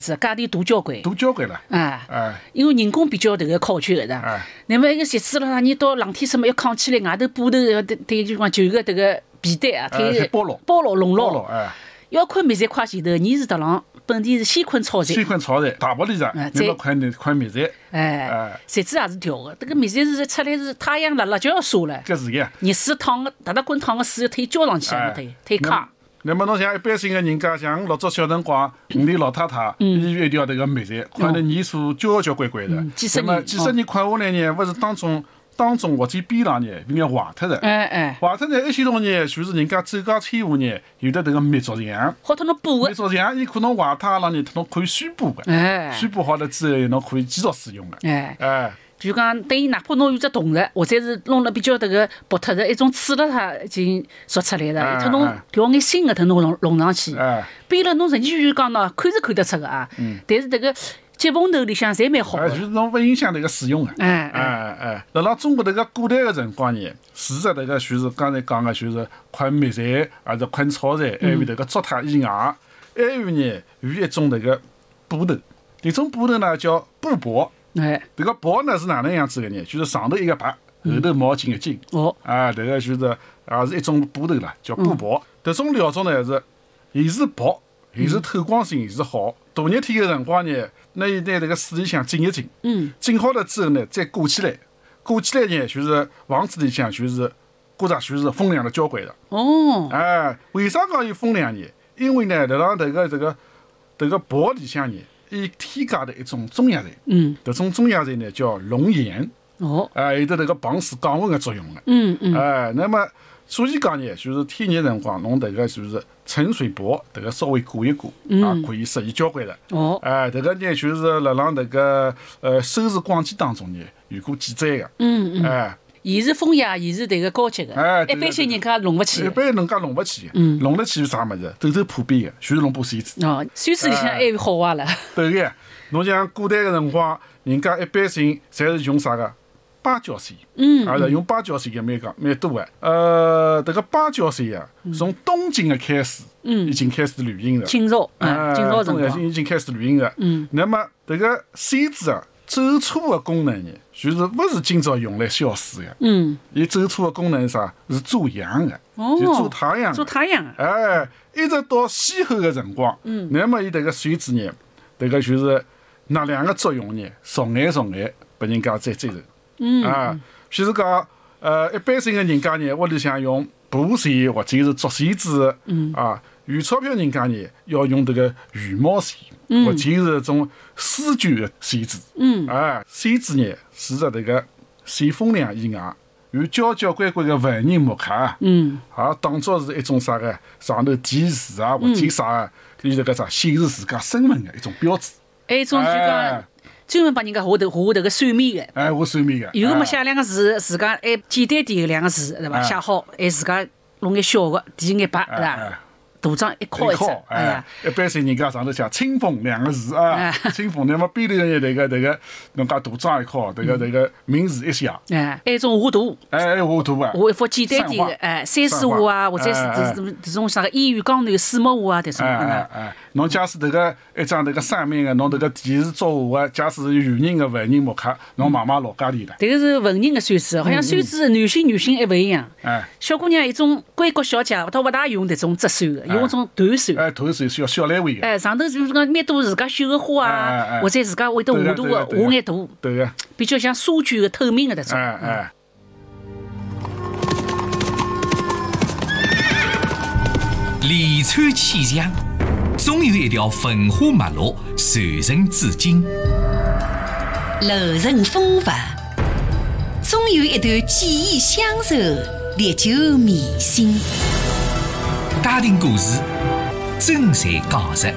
是价钿大交关， 大交关了。 因为人工比较迭个考究的。那么一个鞋子了，你到冷天什么要扛起来，外头布头要对就讲旧个迭个皮带啊，推包牢拢牢。要看棉材块前头，你是特朗本地是先捆草材， 大玻璃上，那么块棉材。 材质也是调的，这个棉材是出来是太阳辣就要晒了。 搿是个。 热水烫个，大滚烫个水推浇上去，推卡。 那么侬像一般性个人家，像老早小辰光，屋里老太太伊有一条迭个棉材，看得年数交关的。那么几十年看下来呢，勿是当中或者边浪呢，有眼坏脱的。坏脱呢，一些种呢，就是人家走街天下呢，有的迭个灭竹墙， 好脱侬补个。 灭竹墙，伊可能坏脱了呢，侬可以修补个。修补好了之后，侬可以继续使用个。 就讲等于哪怕侬有只铜的，或者是弄了比较迭个薄脱的一种刺了它已经做出来了，它侬调眼新的，它侬弄上去。边了侬实际就是讲喏，看是看得出个啊。但是迭个接缝头里向侪蛮好的。 就是侬勿影响迭个使用个。辣辣中国迭个古代个辰光呢，除了迭个就是刚才讲个，就是捆棉材还是捆草材，还有迭个竹榻以外，还有呢有一种迭个布头，迭种布头呢叫布帛。这个帛呢是哪能样子的呢？就是上头一个白，后头毛巾一紧。这个就是也是一种布头啦，叫布帛。这种料子呢是，也是薄，也是透光性，也是好。大热天的辰光呢，拿伊拿这个水里向浸一浸，浸好了之后呢，再裹起来。裹起来呢，就是房子里向就是觉着就是风凉了交关的。为啥讲有风凉呢？因为呢，辣辣这个帛里向呢。伊添加的一种中药材，这种中药材呢叫龙眼，有的这个防暑降温的作用的。那么所以讲呢，就是天热辰光，侬这个就是沉水帛，这个稍微裹一裹，可以适宜交关的。这个呢就是辣这个收视广记当中呢有过记载的。 伊是风雅，伊是迭个高级的，一般性人家弄勿起。 一般人家弄勿起，弄得起是啥物事？兜兜破边的，全是弄把扇子。 扇子里向还有豪华了。 对个，侬像古代个辰光，人家一般性侪是用啥个芭蕉扇，还是用芭蕉扇个蛮多个。迭个芭蕉扇啊，从东晋个开始，已经开始流行了。 清朝辰光已经开始流行了。那么迭个扇子啊。走错的功能呢，就是不是今朝用来消暑的。伊走错的功能是啥？是做阳的，就做太阳。 做太阳。 一直到西后的辰光，那么伊迭个扇子呢，迭个就是能量的作用呢，逐眼被人家再接受。譬如讲，一般性的人家呢，屋里向用布扇或者是竹扇子，有钞票人家呢，要用这个羽毛扇，或者是种丝绢的扇子。扇子呢，除了这个扇风凉以外，有交关的文人墨客当作是一种啥个上头题字啊，或者啥有这个啥显示自家身份的一种标志。 还有一种就讲专门帮人家画迭个扇面的。 画扇面的。 有个么写两个字，自家还简单点的两个字，对伐？写好，还自家弄眼小的，填眼白，对伐？大张一敲一只， 一般性人家上头写“清风”两个字啊，清风，那么边头呢迭个，侬讲大张一敲，迭个名字一写。 还有种画图， 画图啊， 画一幅简单点的，山水画啊，或者是这种啥个烟雨江南水墨画啊，这种。 侬假使迭个一张迭个扇面的，侬迭个题是作画的，假使是有人的文人墨客，侬买老价钿了。 迭个是文人的扇子，好像扇子男性还勿一样。小姑娘一种归国小姐，她勿大用迭种折扇的。用种团扇， 团扇需要小来回的。 上头就是讲蛮多自家绣个花啊，或者自家会得画图的，画眼图。 对个。 比较像书卷的透明的那种。 连川气象，总有一条文化脉络传承至今； 楼城风范，总有一段记忆相守，历久弥新。 家庭故事，真才讲述。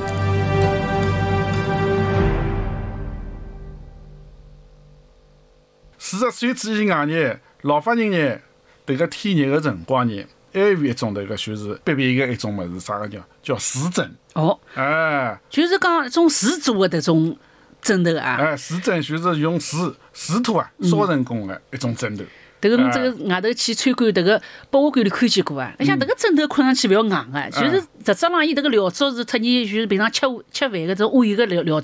除了扇子以外呢，老发人呢，迭个天热的辰光呢，还有一种迭个就是必备的一种物事，啥个叫树枕。 就是讲一种树做的迭种枕头啊。 树枕就是用树土烧成功的一种枕头。 迭个侬这个外头去参观迭个博物馆里看见过啊？你像迭个枕头看上去勿要硬个，就是实质上伊迭个料足是特意就是平常吃饭个这种碗个料